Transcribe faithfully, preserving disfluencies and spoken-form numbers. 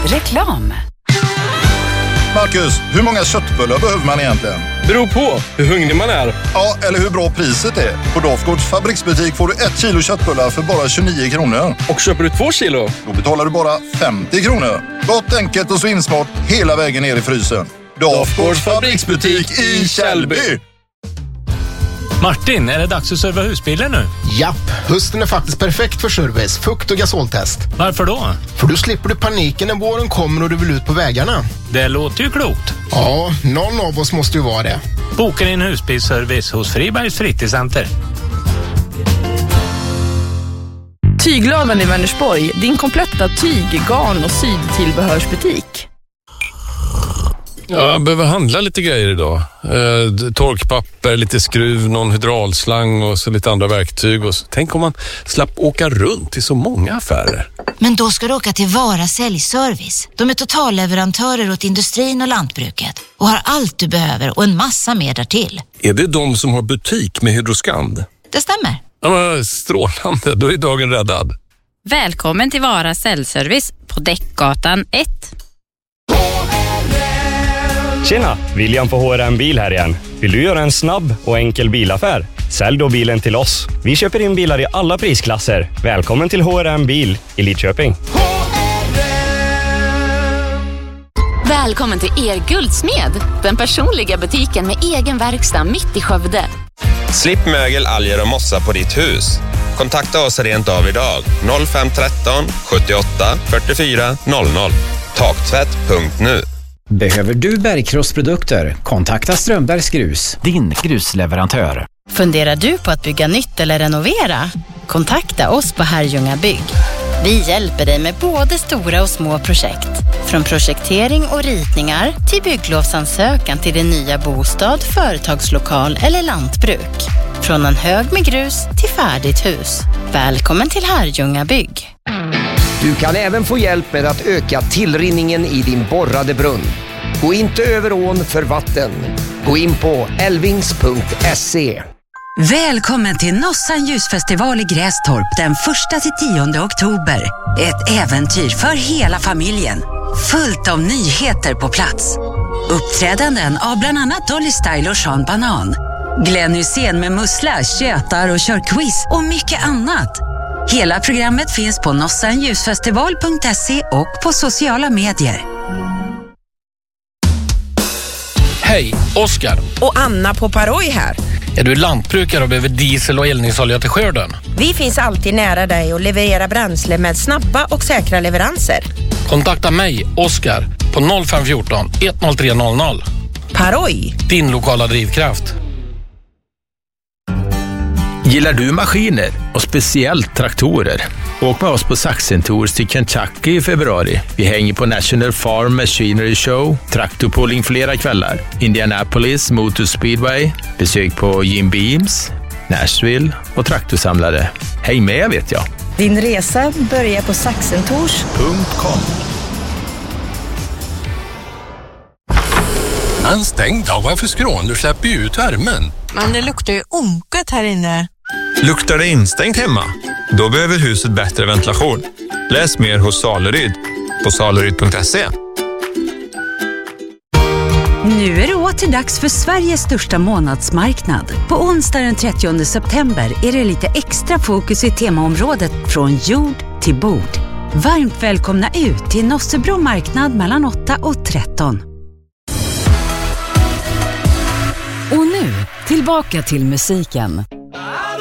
Reklam. Marcus, hur många köttbullar behöver man egentligen? Beror på hur hungrig man är. Ja, eller hur bra priset är. På Dafgårds fabriksbutik får du ett kilo köttbullar för bara tjugonio kronor. Och köper du två kilo? Då betalar du bara femtio kronor. Gott, enkelt och svinsmart hela vägen ner i frysen. Dafgårds fabriksbutik i Källby. Martin, är det dags att serva husbilen nu? Japp, hösten är faktiskt perfekt för service, fukt- och gasoltest. Varför då? För då slipper du paniken när våren kommer och du vill ut på vägarna. Det låter ju klokt. Ja, någon av oss måste ju vara det. Boka din husbilsservice hos Fribergs fritidscenter. Tygladen i Vänersborg, din kompletta tyg-, garn- och sydtillbehörsbutik. Jag behöver handla lite grejer idag. Eh, torkpapper, lite skruv, någon hydraulslang och så lite andra verktyg. Och så. Tänk om man slapp åka runt i så många affärer. Men då ska du åka till Vara Säljservice. De är totalleverantörer åt industrin och lantbruket och har allt du behöver och en massa mer därtill. Är det de som har butik med Hydroskand? Det stämmer. Ja, men strålande, då är dagen räddad. Välkommen till Vara Säljservice på Däckgatan ett. Tjena, William på H R M Bil här igen. Vill du göra en snabb och enkel bilaffär? Sälj då bilen till oss. Vi köper in bilar i alla prisklasser. Välkommen till H R M Bil i Lidköping. Välkommen till er Guldsmed, den personliga butiken med egen verkstad mitt i Skövde. Slipp mögel, alger och mossa på ditt hus. Kontakta oss rent av idag. noll fem ett tre sjuttioåtta fyrtiofyra noll noll. Taktvätt punkt nu. Behöver du bergkrossprodukter? Kontakta Strömbergs Grus, din grusleverantör. Funderar du på att bygga nytt eller renovera? Kontakta oss på Herrljunga Bygg. Vi hjälper dig med både stora och små projekt. Från projektering och ritningar till bygglovsansökan till din nya bostad, företagslokal eller lantbruk. Från en hög med grus till färdigt hus. Välkommen till Herrljunga Bygg. Du kan även få hjälp med att öka tillrinningen i din borrade brunn. Gå inte över ån för vatten. Gå in på elvings punkt se. Välkommen till Nossan ljusfestival i Grästorp den första till tionde oktober. Ett äventyr för hela familjen. Fullt av nyheter på plats. Uppträdanden av bland annat Dolly Style och Sean Banan. Glenn Hussein med mussla, tjötar och kör quiz och mycket annat. Hela programmet finns på nossan ljusfestival punkt se och på sociala medier. Hej, Oskar. Och Anna på Paroj här. Är du lantbrukare och behöver diesel och eldningsolja till skörden? Vi finns alltid nära dig och levererar bränsle med snabba och säkra leveranser. Kontakta mig, Oskar, på noll fem ett fyra ett noll tre noll noll. Paroj. Din lokala drivkraft. Gillar du maskiner och speciellt traktorer? Åk med oss på Saxen Tours till Kentucky i februari. Vi hänger på National Farm Machinery Show, traktorpooling flera kvällar, Indianapolis Motor Speedway, besök på Jim Beams, Nashville och traktorsamlare. Häng med vet jag. Din resa börjar på saxentours punkt com. En stängd dag, varför skrån? Du släpper ju ut värmen. Men det luktar ju onket här inne. Luktar det instängt hemma? Då behöver huset bättre ventilation. Läs mer hos Saleryd på saleryd punkt se. Nu är det åter dags för Sveriges största månadsmarknad. På onsdag den trettionde september är det lite extra fokus i temaområdet från jord till bord. Varmt välkomna ut till Nossebro marknad mellan åtta och tretton. Och nu, tillbaka till musiken.